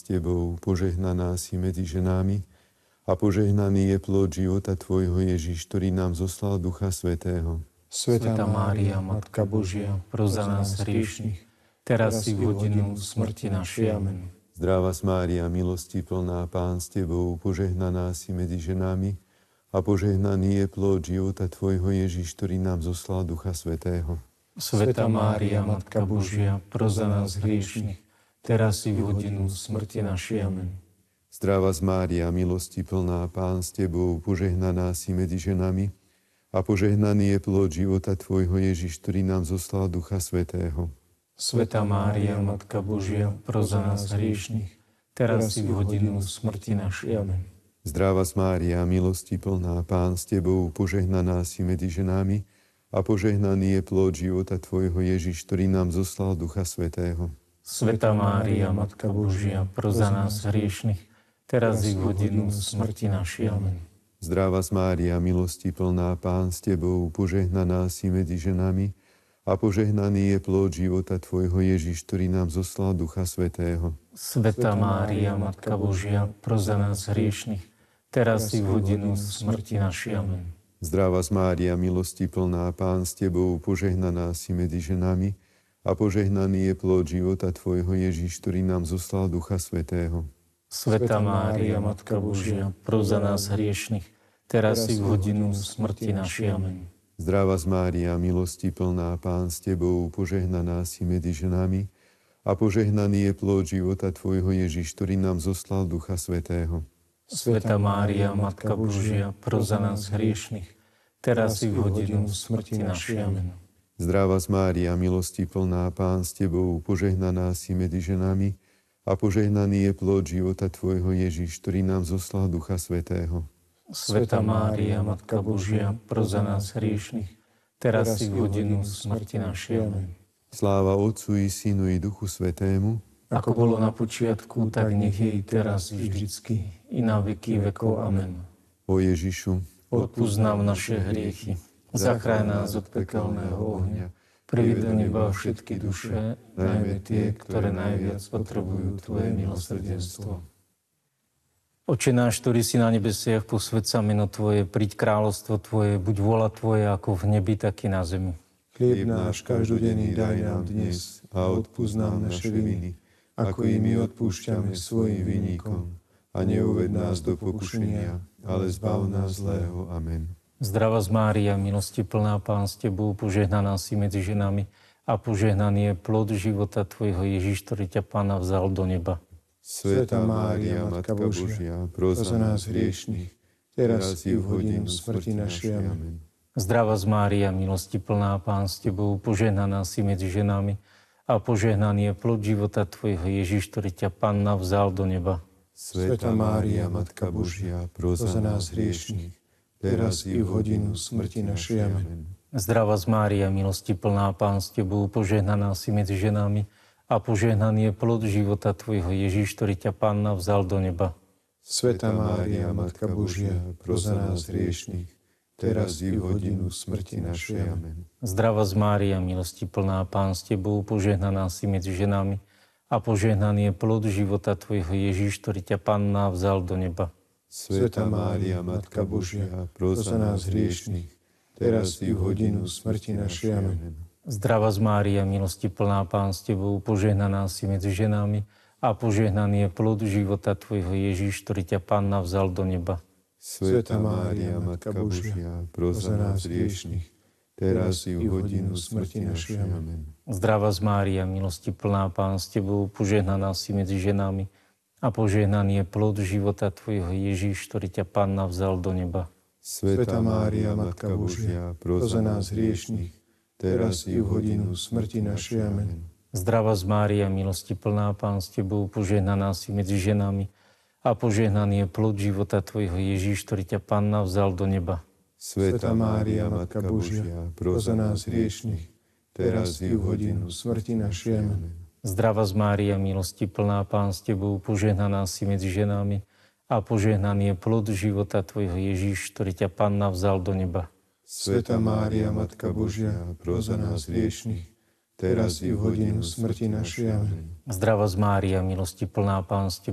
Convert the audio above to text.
s Tebou, požehnaná si medzi ženami a požehnaný je plod života Tvojho Ježiš, ktorý nám zoslal Ducha Svätého. Svätá Mária, Matka Božia, pros za nás hriešnych, teraz i v hodinu smrti našej. Amen. Zdravá Mária, milosti plná, Pán s Tebou, požehnaná si medzi ženami a požehnaný je plod života Tvojho Ježiš, ktorý nám zoslal Ducha Svätého. Svätá Mária, Matka Božia, pros za nás hriešnych, teraz i v hodinu smrti našej. Amen. Zdravá Mária, milosti plná, Pán s Tebou, požehnaná si medzi ženami a požehnaný je plod života Tvojho Ježiš, ktorý nám zoslal Ducha Svätého. Svätá Mária, Matka Božia, pros za nás hriešnych, teraz i v hodinu smrti našej. Amen. Zdravá Mária, milosti plná, Pán s Tebou, požehnaná si medzi ženami a požehnaný je plod života Tvojho Ježiš, ktorý nám zoslal Ducha Svätého. Svätá Mária, Matka Božia, pros za nás hriešnych, teraz i v hodinu smrti našej. Amen. Zdravá Mária, milosti plná, Pán s Tebou, požehnaná si medzi ženami a požehnaný je plod života Tvojho Ježiš, ktorý nám zoslal Ducha Svätého. Svätá Mária, Matka Božia, pros za nás hriešnych, teraz i v hodinu smrti našej. Amen. Zdravá Mária, milosti plná, Pán s Tebou, požehnaná si medzi ženami a požehnaný je plod života Tvojho Ježiš, ktorý nám zoslal Ducha Svätého. Svätá Mária, Matka Božia, pros za nás hriešnych, teraz i v hodinu smrti našej. Amen. Zdravá Mária, milosti plná, Pán s Tebou, požehnaná si medzi ženami a požehnaný je plod života Tvojho Ježiš, ktorý nám zoslal Ducha Svätého. Svätá Mária, Matka Božia, pros za nás hriešnych, teraz i v hodinu smrti našej. Amen. Zdravá Mária, milosti plná, Pán s Tebou, požehnaná si medzi ženami a požehnaný je plod života Tvojho Ježiš, ktorý nám zoslal Ducha Svätého. Svätá Mária, Matka Božia, pros za nás hriešnych, teraz i v hodinu smrti našej. Amen. Sláva Otcu i Synu i Duchu Svätému, ako bolo na počiatku, tak nech je i teraz i vždycky, i na veky vekov. Amen. O Ježišu, odpusť nám naše hriechy, zachráň nás od pekelného ohňa, priveď do neba všetky duše, najmä tie, ktoré najviac potrebujú Tvoje milosrdenstvo. Oče náš, ktorý si na nebesiach, posväť sa meno Tvoje, príď kráľovstvo Tvoje, buď vôľa Tvoja ako v nebi, tak i na zemi. Chlieb náš každodenný daj nám dnes a odpusť nám naše viny, ako i my odpúšťame svojim vinníkom. A neuved nás do pokušenia, ale zbav nás zlého. Amen. Zdravá Mária, milosti plná, Pán s Tebou, požehnaná si medzi ženami a požehnaný je plod života Tvojho Ježiš, ktorý ťa Pána vzal do neba. Svätá Mária, Matka Božia, pros za nás hriešnych, teraz i v hodinu smrti našej. Amen. Zdravá Mária, milosti plná, Pán s Tebou, požehnaná si medzi ženami a požehnaný je plod života Tvojho Ježiš, ktorý ťa Panna vzal do neba. Svätá Mária, Matka Božia, pros za nás hriešnych, teraz i v hodinu smrti našej. Amen. Zdravá Mária, milosti plná, Pán s Tebou, požehnaná si medzi ženami a požehnaný je plod života Tvojho Ježiš, ktorý ťa Panna vzal do neba. Svätá Mária, Matka Božia, pros za nás hriešnych, teraz i v hodinu smrti našej. Amen. Zdravá Mária, milosti plná, Pán s Tebou, požehnaná si medzi ženami a požehnaný je plod života Tvojho Ježiš, ktorý ťa Panna vzal do neba. Svätá Mária, Matka Božia, pros za nás hriešnych, teraz i v hodinu smrti našej. Amen. Zdravá Mária, milosti plná, Pán s Tebou, požehnaná si medzi ženami a požehnaný je plod života Tvojho Ježiš, ktorý ťa Panna vzal do neba. Svätá Mária, Matka Božia, pros za nás hriešnych, teraz i v hodinu smrti našej. Amen. Zdravá Mária, milosti plná, Pán s Tebou, požehnaná si medzi ženami a požehnaný je plod života Tvojho Ježiš, ktorý ťa Panna vzal do neba. Svätá Mária, Matka Božia, pros za nás hriešnych, teraz i v hodinu smrti našej. Amen. Zdravá Mária, milosti plná, Pán s Tebou, požehnaná si medzi ženami a požehnaný je plod života Tvojho Ježiš, ktorý ťa Panna vzal do neba. Svätá Mária, Matka Božia, pros za nás hriešnych, teraz i v hodinu smrti našej. Amen. Zdravá Mária, milosti plná, Pán s Tebou, požehnaná si medzi ženami a požehnaný je plod života Tvojho Ježiš, ktorý ťa Panna vzal do neba. Svätá Mária, Matka Božia, pros za nás hriešnych, teraz i v hodinu smrti našej. Amen. Zdravá Mária, milosti plná, Pán s Tebou,